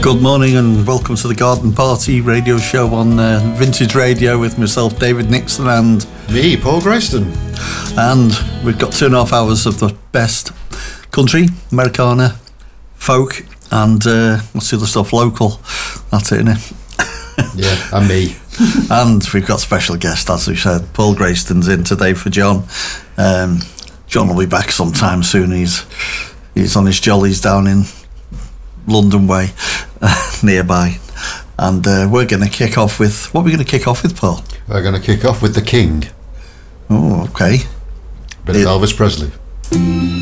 Good morning and welcome to the Garden Party radio show on Vintage Radio with myself, David Nixon, and me, Paul Grayston. And we've got 2.5 hours of the best country, Americana, folk, and what's the other stuff? Local. That's it, innit? Yeah, and me. And we've got special guest, as we said. Paul Grayston's in today for John. John will be back sometime soon. He's on his jollies down in London way, nearby. And we're going to kick off with... What are we going to kick off with, Paul? We're going to kick off with The King. Oh, okay. Bit of Elvis Presley.